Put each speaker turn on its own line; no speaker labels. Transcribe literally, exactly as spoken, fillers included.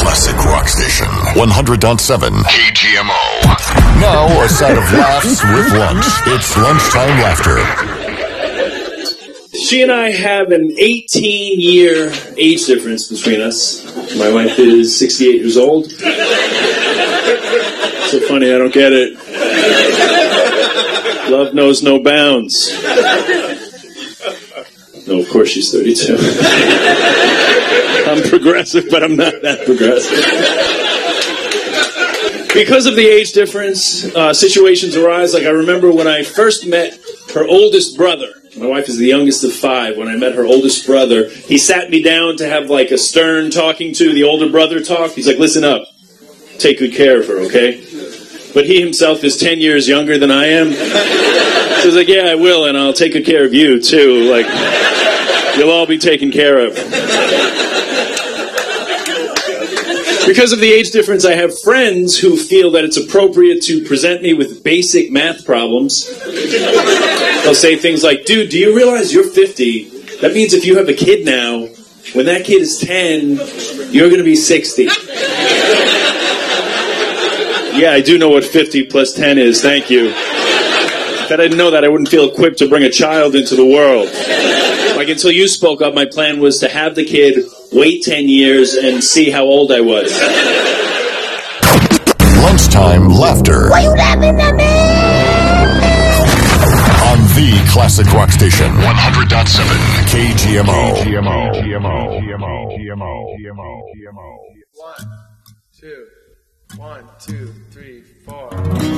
classic rock station, one hundred point seven K G M O. Now a side of laughs with lunch. It's lunchtime laughter.
She and I have an eighteen-year age difference between us. My wife is sixty-eight years old. So funny, I don't get it. Love knows no bounds. No, of course she's thirty-two. I'm progressive, but I'm not that progressive. Because of the age difference, uh, situations arise. Like I remember when I first met her oldest brother. My wife is the youngest of five. When I met her oldest brother, he sat me down to have like a stern talking to, the older brother talk. He's like, listen up. Take good care of her, okay? But he himself is ten years younger than I am. So he's like, yeah, I will, and I'll take good care of you, too. Like, you'll all be taken care of. Because of the age difference, I have friends who feel that it's appropriate to present me with basic math problems. They'll say things like, dude, do you realize you're fifty? That means if you have a kid now, when that kid is ten, you're going to be sixty. Yeah, I do know what fifty plus ten is, thank you. If I didn't know that, I wouldn't feel equipped to bring a child into the world. Like, until you spoke up, my plan was to have the kid, wait ten years, and see how old I was.
Lunchtime laughter.
Why you laughing at me?
On the classic rock station, one hundred point seven K G M O. K G M O. K G M O. K G M O. K G M O. K G M O. K G M O.
One, two, one, two, three, four.